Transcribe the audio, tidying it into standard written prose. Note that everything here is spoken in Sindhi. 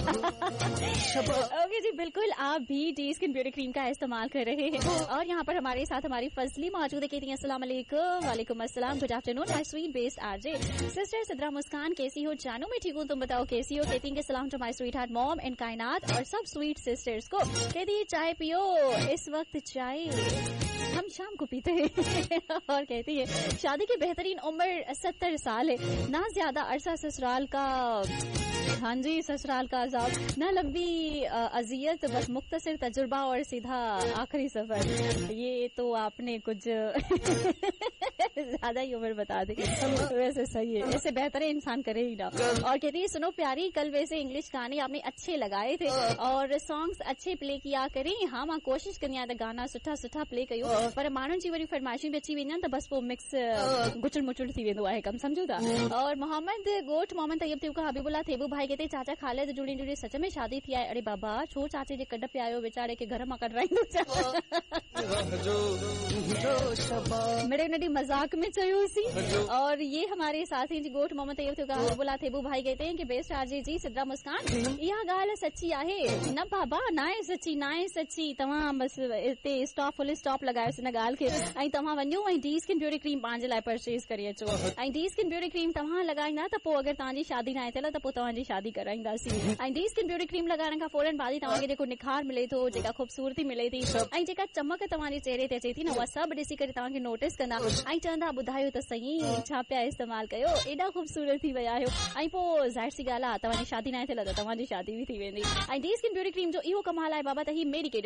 اوکے جی بالکل, آپ بھی ڈی اسکن بیوٹی کریم کا استعمال کر رہے ہیں. اور یہاں پر ہمارے ساتھ ہماری فضلی موجود ہے. کہتی ہیں السلام علیکم. وعلیکم السلام, گڈ آفٹر نون مائی sweet based R J sister Sadra مسکان. کیسی ہو جانو؟ میں ٹھیک ہوں, تم بتاؤ کیسی ہو؟ کہتی ہیں کہ سلام to my sweet heart mom and کائنات اور سب سویٹ سسٹرز کو. کہتی ہے چائے پیو, اس وقت چائے ہم شام کو پیتے ہیں. اور کہتی ہے شادی کی بہترین عمر 70 سال ہے, نہ زیادہ عرصہ سسرال کا, ہاں جی سسرال کا عذاب, نہ لمبی اذیت, بس مختصر تجربہ اور سیدھا آخری سفر. یہ تو آپ نے کچھ زیادہ ہی عمر بتا دی. ویسے صحیح ہے, ایسے بہتر ہے انسان کرے ہی نا. اور کہتی ہے سنو پیاری, کل ویسے انگلش گانے آپ نے اچھے لگائے تھے اور سانگس اچھے پلے کیا کریں. ہاں ماں کوشش کرنی آتا گانا سٹھا سٹھا پلے کیو, پر مانن جی وری فرمائشیں بھی اچھی وینن تو بس وہ مکس گچڑ مچڑ تھی ویندو ہے کم سمجھو تھا. اور محمد گوٹ محمد طیب تیو کا حبیب اللہ تھیبو بھائی کہتے چاچا خالد جڑی جڑی سچ میں شادی تھی ہے. ارے بابا چھو چاچے جے کڈ پہ آयो بیچارے کے گھر میں کڈ رہندو میرے نڈی مذاق میں چیو سی. اور یہ ہمارے ساتھ ہیں جی گوٹ محمد طیب تیو کا حبیب اللہ تھیبو بھائی کہتے ہیں کہ بیسٹ آر جے جی صدرا مسکان یہ گال سچی ہے نہ بابا, نہ سچی نہ سچی. تمام بس تے اسٹاپ فل اسٹاپ لگاयो سن گال کے. ऐं तव्हां वञो ऐं डी स्किन ब्यूटी क्रीम पंहिंजे लाइ परचेज करे अचो. ऐं डी स्किन ब्यूटी क्रीम तव्हां लॻाईंदा त पोइ अगरि तव्हांजी शादी न आहे थियल त पोइ तव्हांजी शादी कराईंदासीं. ऐं डी स्किन ब्यूटी क्रीम लॻाइण खां फौरन बाद ई तव्हांखे जेको निखार मिले थो, जेका ख़ूबसूरती मिले थी ऐं जेका चमक तव्हांजे चेहरे ते अचे थी न, उहा सभु ॾिसी करे तव्हांखे नोटिस कंदा ऐं चवंदा ॿुधायो त सही छा पिया इस्तेमालु कयो, एॾा ख़ूबसूरत थी विया आहियो. ऐं पोइ ज़ाहिर सी ॻाल्हि आहे तव्हांजी शादी न आहे थियल त तव्हांजी शादी बि थी वेंदी. ऐं डी स्किन ब्यूटी क्रीम जो इहो कमाल आहे बाबा त ही मेडिकेटेड